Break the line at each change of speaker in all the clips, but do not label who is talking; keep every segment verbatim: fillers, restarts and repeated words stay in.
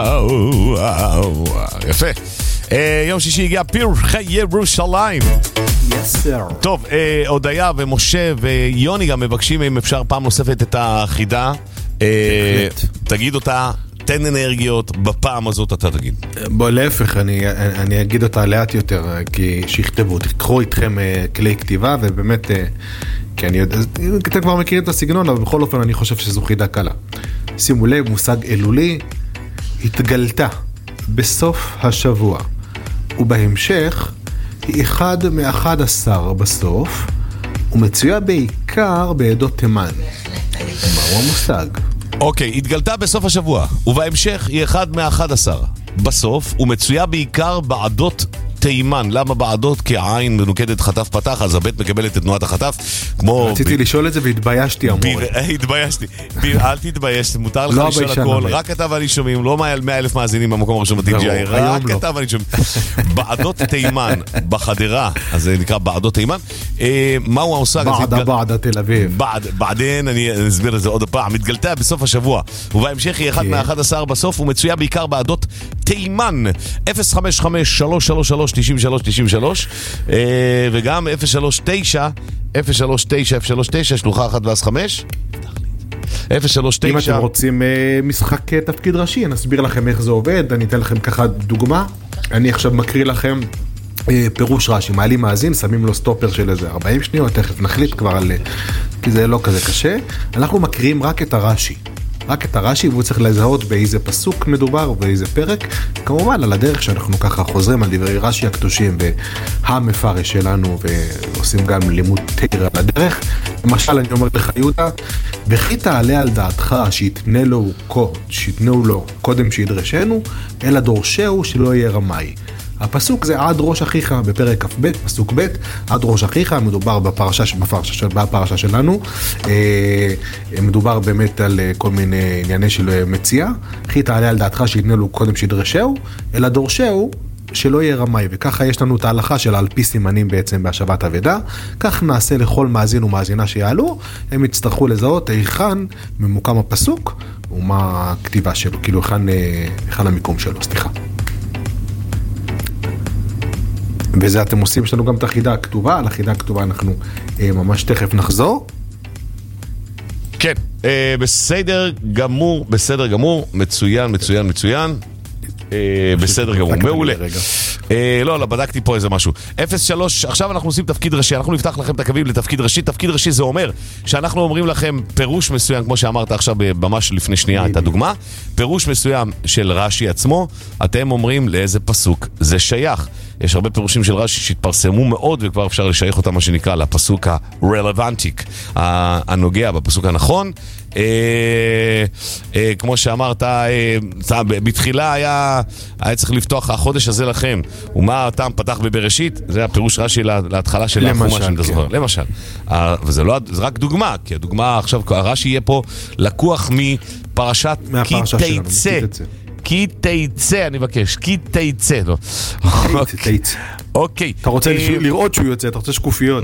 יפה. יום שישי הגיע פרחי ירושלים. טוב, הודיה ומשה ויוני גם מבקשים אם אפשר פעם נוספת את החידה. תגיד אותה, תן אנרגיות, בפעם הזאת אתה תגיד.
בוא, להפך, אני, אני אגיד אותה לאט יותר, כי שיכתבו, תקחו איתכם כלי כתיבה, ובאמת, כי אני יודע, אתם כבר מכירים את הסגנון, אבל בכל אופן אני חושב שזו חידה קלה. שימו לב, מושג אלולי, התגלתה בסוף השבוע, ובהמשך היא אחד מאחד עשר בסוף, ומצויה בעיקר בעדות תימן. מהו המושג?
אוקיי, התגלתה בסוף השבוע, ובהמשך היא אחד מאחד עשר בסוף, ומצויה בעיקר בעדות תימן. למה בעדות? כי העין מנוקדת חטף פתח, אז הבית מקבלת את תנועת החטף. כמו...
רציתי לשאול את זה והתביישתי, אמורי.
התביישתי. אל תתבייש, מותר לך לשאול הכל. רק אתה ואני שומעים, לא מאה אלף מאזינים במקום הראשון ב-טי ג'י איי, רק אתה ואני שומעים. בעדות תימן, בחדרה, אז זה נקרא בעדות תימן. מהו המושג?
בעדה בעדה תל אביב.
בעדן, אני אסביר את זה עוד פעם. מתגלתה בסוף השבוע, ובהמשך היא אחד מאחד עשר בסוף, ומצויה בעיקר בעדות תימן. אפס חמש חמש שלוש שלוש שלוש תשעים ושלוש תשעים ושלוש, וגם אפס שלוש תשע אפס שלוש תשע אפס שלוש תשע שלוחה אחת ואז חמש אפס שלוש תשע.
אם אתם רוצים משחק תפקיד ראשי, אני אסביר לכם איך זה עובד. אני אתן לכם ככה דוגמה. אני עכשיו מקריא לכם פירוש רש"י, מעלים מאזין, שמים לו סטופר של איזה ארבעים שניות, תכף נחליט כבר על, כי זה לא כזה קשה. אנחנו מקריאים רק את הרש"י, רק את הרש"י, והוא צריך לזהות באיזה פסוק מדובר ובאיזה פרק. כמובן על הדרך שאנחנו ככה חוזרים על דברי רש"י הקדושים והמפרש שלנו, ועושים גם לימוד תורה על הדרך. למשל אני אומר לך, יהודה, וכי תעלה על דעתך שיתנה לו, שיתנו לו קודם שידרשנו, אלא דורשהו שלא יהיה רמאי. הפסוק זה עד ראש אחיך בפרק כ"ב, פסוק ב', עד ראש אחיך, מדובר בפרשה, בפרשה, בפרשה שלנו, מדובר באמת על כל מיני ענייני של מציאה. וכי תעלה על דעתך שיתנה לו קודם שידרשהו, אלא דורשהו שלא יהיה רמאי. וככה יש לנו את ההלכה של על פי סימנים בעצם בהשבת אבדה. כך נעשה לכל מאזין ומאזינה שיעלו, הם יצטרכו לזהות היכן ממוקם הפסוק ומה הכתיבה שלו, כאילו היכן, היכן המיקום שלו, סליחה. וזה אתם עושים, יש לנו גם את החידה הכתובה. על החידה הכתובה אנחנו אה, ממש תכף נחזור.
כן, אה, בסדר גמור, בסדר גמור, מצוין, מצוין, מצוין. אה, בסדר גמור, מעולה. אה, לא, לא, בדקתי פה איזה משהו. אפס שלוש, עכשיו אנחנו עושים תפקיד ראשי, אנחנו נפתח לכם את הקווים לתפקיד ראשי. תפקיד ראשי זה אומר שאנחנו אומרים לכם פירוש מסוים, כמו שאמרת עכשיו ממש לפני שנייה את הדוגמה, פירוש מסוים של רש"י עצמו, אתם אומרים לאיזה פסוק זה שייך. יש הרבה פירושים של רש"י שהתפרסמו מאוד, וכבר אפשר לשייך אותם, מה שנקרא, לפסוק הרלוונטיק, הנוגע בפסוק הנכון. אה, אה, כמו שאמרת, אה, בתחילה היה, היה צריך לפתוח החודש הזה לכם, ומה הטעם פתח בבראשית, זה הפירוש רש"י להתחלה של החומש, אם אתה זוכר. למשל, אה, וזה לא, זה רק דוגמה, כי הדוגמה עכשיו, הרש"י יהיה פה לקוח מפרשת כי תצא. כי תיצא, אני מבקש, כי תיצא, לא.
תיצא.
אוקיי.
אתה רוצה לראות שהוא יוצא, אתה רוצה שקופיות.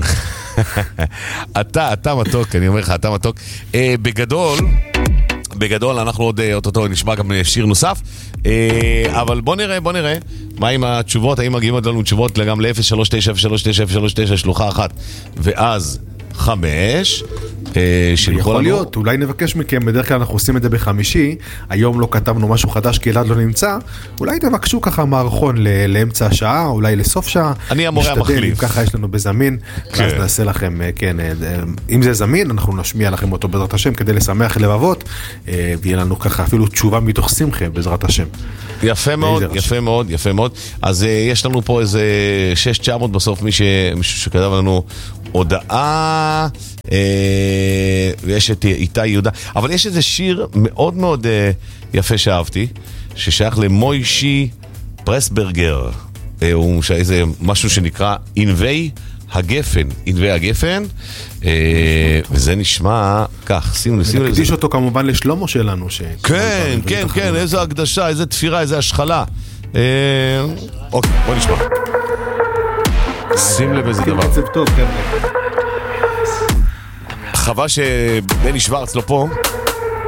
אתה, אתה מתוק, אני אומר לך, אתה מתוק. בגדול, בגדול, אנחנו עוד אותו נשמע גם שיר נוסף, אבל בוא נראה, בוא נראה, מה עם התשובות, האם מגיעים עוד לנו תשובות גם ל-אפס שלוש תשע אפס שלוש תשע אפס שלוש תשע שלוחה אחת, ואז חמש,
יכול להיות, אולי נבקש מכם, בדרך כלל אנחנו עושים את זה בחמישי, היום לא כתבנו משהו חדש כי אלעד לא נמצא, אולי תבקשו ככה מערכון לאמצע השעה, אולי לסוף שעה,
אני המורה המחליף,
ככה יש לנו בזמין, ואז נעשה לכם, כן, אם זה זמין, אנחנו נשמיע לכם אותו בעזרת השם, כדי לשמח לבבות, ויהיה לנו ככה אפילו תשובה מתוך שמחה בעזרת השם.
יפה מאוד, יפה מאוד, יפה מאוד. אז יש לנו פה איזה שש תשע מאות בסוף, מי שכתב לנו הודעה, ויש את איתי יהודה, אבל יש איזה שיר מאוד מאוד יפה שאהבתי, ששייך למוישי פרסברגר, הוא איזה משהו שנקרא ענבי הגפן, ענבי הגפן, וזה נשמע כך, שימו לזה.
נקדיש אותו כמובן לשלומו שלנו.
כן, כן, כן, איזו הקדשה, איזו תפירה, איזו השחלה. אוקיי, בוא נשמע. שים לב איזה דבר.
קצב טוב, חבר'ה.
חבל שבני שוורץ לא פה,